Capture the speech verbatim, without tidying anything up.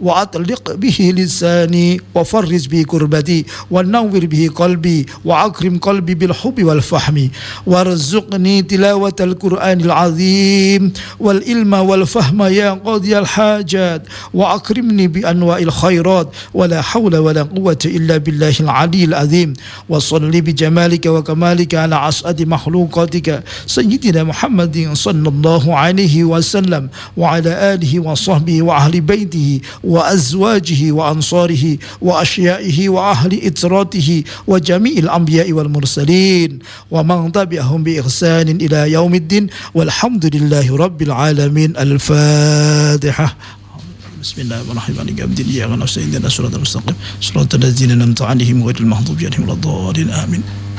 وأطلق به لساني وفرج به كربتي ونور به قلبي وأكرم قلبي بالحب والفهم وارزقني تلاوة القرآن العظيم والعلم والفهم يا قاضي الحاجات وأكرمني بأنواع الخيرات ولا حول ولا قوة إلا بالله العلي العظيم وصل بجمالك وكمالك على أسعد مخلوقاتك سيدنا محمد صلى الله عليه وسلم وعلى آله وصحبه وأهل بيته وأزواجه وأنصاره وأشيائه وأهل إطراته وجميع الأنبياء والمرسلين ومن تبعهم بإحسان إلى يوم الدين والحمد لله رب العالمين. الفاتحة. بسم الله الرحمن الرحيم. عبد الله ونفسه إننا صراط المستقيم صراط الذين أنعمت عليهم غير المغضوب عليهم ولا الضالين آمين.